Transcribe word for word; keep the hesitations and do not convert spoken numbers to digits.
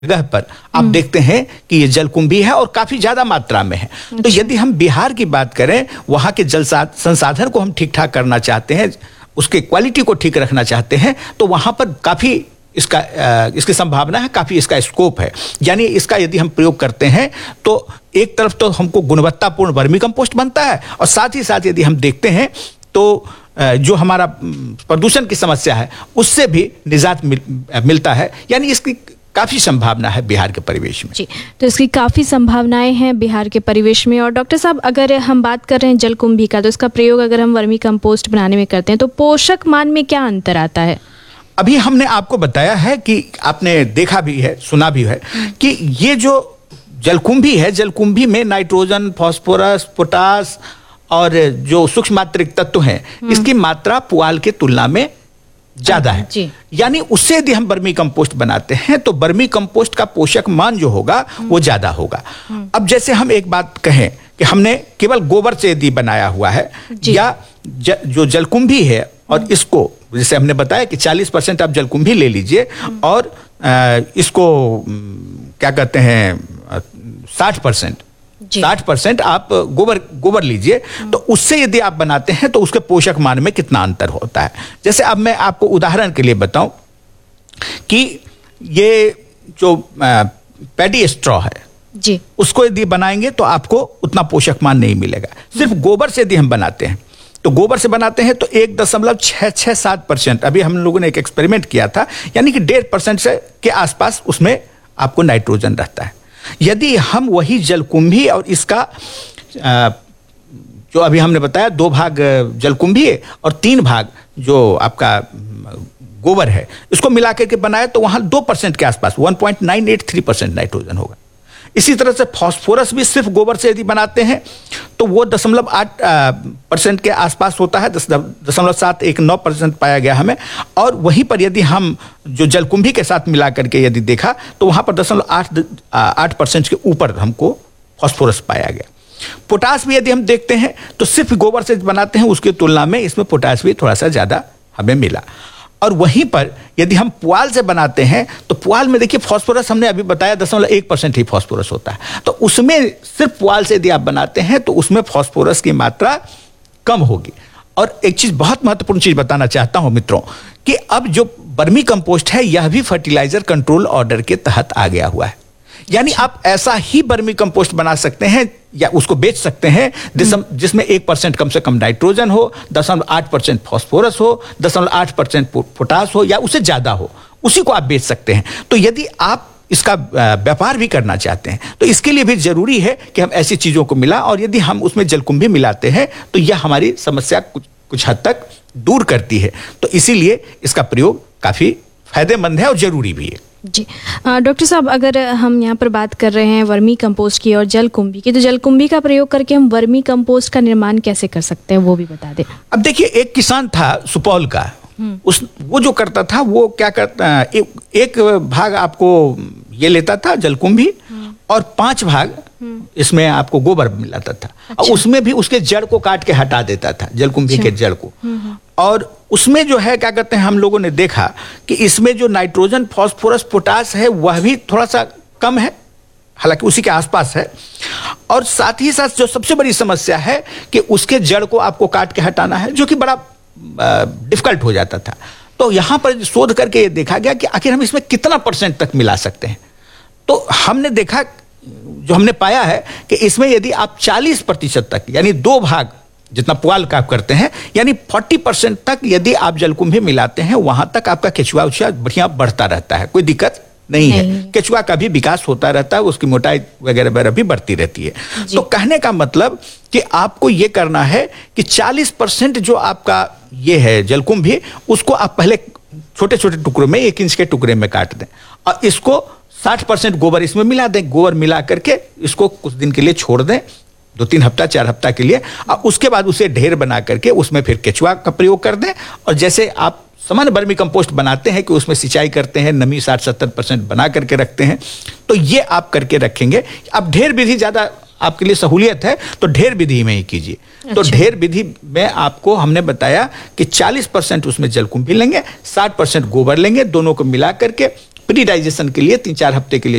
जगह पर आप देखते हैं कि ये जलकुंभी है और काफी ज्यादा मात्रा में है। तो यदि हम बिहार की बात करें, वहां के जल संसाधन को हम ठीक ठाक करना चाहते हैं, उसके क्वालिटी को ठीक रखना चाहते हैं, तो वहां पर काफी इसका इसकी संभावना है, काफी इसका स्कोप है। यानी इसका यदि हम प्रयोग करते हैं तो एक तरफ तो हमको गुणवत्तापूर्ण वर्मी कंपोस्ट बनता है, और साथ ही साथ यदि हम देखते हैं तो जो हमारा प्रदूषण की समस्या है उससे भी निजात मिल, मिलता है। यानी इसकी काफ़ी संभावना है बिहार के परिवेश में। जी, तो इसकी काफ़ी संभावनाएं हैं बिहार के परिवेश में। और डॉक्टर साहब, अगर हम बात कर रहे हैं जलकुंभी का, तो इसका प्रयोग अगर हम वर्मी कंपोस्ट बनाने में करते हैं तो पोषक मान में क्या अंतर आता है? अभी हमने आपको बताया है कि आपने देखा भी है, सुना भी है कि ये जो जलकुंभी है, जलकुंभी में नाइट्रोजन, फास्फोरस, पोटास और जो सूक्ष्म मात्रिक तत्व हैं, इसकी मात्रा पुआल के तुलना में ज्यादा है। यानी उससे यदि हम वर्मी कंपोस्ट बनाते हैं तो वर्मी कंपोस्ट का पोषक मान जो होगा वो ज्यादा होगा। अब जैसे हम एक बात कहें कि हमने केवल गोबर से यदि बनाया हुआ है, या ज, जो जलकुंभी है, और इसको जैसे हमने बताया कि चालीस परसेंट आप जलकुंभी ले लीजिए और आ, इसको क्या कहते हैं साठ परसेंट साठ परसेंट आप गोबर गोबर लीजिए, तो उससे यदि आप बनाते हैं तो उसके पोषक मान में कितना अंतर होता है। जैसे अब मैं आपको उदाहरण के लिए बताऊं कि ये जो पैडी स्ट्रॉ है जी, उसको यदि बनाएंगे तो आपको उतना पोषक मान नहीं मिलेगा। सिर्फ गोबर से यदि हम बनाते हैं तो गोबर से बनाते हैं तो एक दशमलव छः छः सात परसेंट, अभी हम लोगों ने एक एक्सपेरिमेंट किया था, यानी कि डेढ़ परसेंट से के आसपास उसमें आपको नाइट्रोजन रहता है। यदि हम वही जलकुंभी और इसका आ, जो अभी हमने बताया दो भाग जलकुंभी है और तीन भाग जो आपका गोबर है, इसको मिला करके बनाए तो वहां दो परसेंट के आसपास one point nine eight three percent nitrogen होगा। इसी तरह से फास्फोरस भी सिर्फ गोबर से यदि बनाते हैं तो वो दशमलव आठ परसेंट के आसपास होता है, दशमलव सात एक नौ परसेंट पाया गया हमें। और वहीं पर यदि हम जो जलकुंभी के साथ मिला करके यदि देखा तो वहाँ पर दशमलव आठ आठ परसेंट के ऊपर हमको फास्फोरस पाया गया। पोटास भी यदि हम देखते हैं तो सिर्फ गोबर से बनाते हैं, उसकी तुलना में इसमें पोटास भी थोड़ा सा ज़्यादा हमें मिला। और वहीं पर यदि हम पुआल से बनाते हैं तो पुआल में देखिए फास्फोरस हमने अभी बताया दशमलव एक परसेंट ही फास्फोरस होता है, तो उसमें सिर्फ पुआल से यदि आप बनाते हैं तो उसमें फास्फोरस की मात्रा कम होगी। और एक चीज बहुत महत्वपूर्ण चीज बताना चाहता हूं मित्रों कि अब जो वर्मी कंपोस्ट है यह भी फर्टिलाइजर कंट्रोल ऑर्डर के तहत आ गया हुआ है। यानी आप ऐसा ही वर्मी कंपोस्ट बना सकते हैं या उसको बेच सकते हैं जिसमें एक परसेंट कम से कम नाइट्रोजन हो, दशमलव आठ परसेंट फास्फोरस हो, दशमलव आठ परसेंट पोटास हो या उससे ज्यादा हो, उसी को आप बेच सकते हैं। तो यदि आप इसका व्यापार भी करना चाहते हैं तो इसके लिए भी जरूरी है कि हम ऐसी चीजों को मिला, और यदि हम उसमें जलकुंभी मिलाते हैं तो यह हमारी समस्या कुछ कुछ हद तक दूर करती है। तो इसीलिए इसका प्रयोग काफी फायदेमंद है और जरूरी भी है। जी डॉक्टर साहब, अगर हम यहाँ पर बात कर रहे हैं वर्मी कंपोस्ट की और जलकुंभी की, तो जलकुंभी का प्रयोग करके हम वर्मी कंपोस्ट का निर्माण कैसे कर सकते हैं वो भी बता दें। अब देखिए, एक किसान था सुपौल का, उस वो जो करता था वो क्या करता, एक, एक भाग आपको ये लेता था जलकुंभी और पांच भाग इसमें आपको गोबर मिलाता था। अच्छा। और उसमें भी उसके जड़ को काट के हटा देता था, जलकुंभी के जड़ को। और उसमें जो है क्या कहते हैं, हम लोगों ने देखा कि इसमें जो नाइट्रोजन, फास्फोरस, पोटास है वह भी थोड़ा सा कम है, हालांकि उसी के आसपास है। और साथ ही साथ जो सबसे बड़ी समस्या है कि उसके जड़ को आपको काट के हटाना है, जो कि बड़ा डिफिकल्ट हो जाता था। तो यहाँ पर शोध करके ये देखा गया कि आखिर हम इसमें कितना परसेंट तक मिला सकते हैं। तो हमने देखा, जो हमने पाया है कि इसमें यदि आप चालीस प्रतिशत तक, यानी दो भाग जितना पुआल का आप करते हैं, यानी चालीस परसेंट तक यदि आप जलकुंभी मिलाते हैं, वहां तक आपका केचुआ उचुआ बढ़िया बढ़ता रहता है, कोई दिक्कत नहीं, नहीं है। केचुआ का भी विकास होता रहता है, उसकी मोटाई वगैरह वगैरह भी बढ़ती रहती है। तो कहने का मतलब कि आपको ये करना है कि चालीस परसेंट जो आपका ये है जलकुंभी, उसको आप पहले छोटे छोटे टुकड़ों में, एक इंच के टुकड़े में काट दें, और इसको साठ परसेंट गोबर इसमें मिला दें। गोबर मिला करके इसको कुछ दिन के लिए छोड़ दें, दो तीन हफ्ता चार हफ्ता के लिए, और उसके बाद उसे ढेर बना करके उसमें फिर केचुआ का प्रयोग कर दें। और जैसे आप सामान्य वर्मी कंपोस्ट बनाते हैं कि उसमें सिंचाई करते हैं, नमी साठ सत्तर परसेंट बना करके रखते हैं, तो ये आप करके रखेंगे। अब ढेर विधि ज़्यादा आपके लिए सहूलियत है तो ढेर विधि में ही कीजिए। अच्छा। तो ढेर विधि में आपको हमने बताया कि चालीस परसेंट उसमें जलकुंभी लेंगे, साठ परसेंट गोबर लेंगे, दोनों को मिला करके प्री डाइजेशन के लिए तीन चार हफ्ते के लिए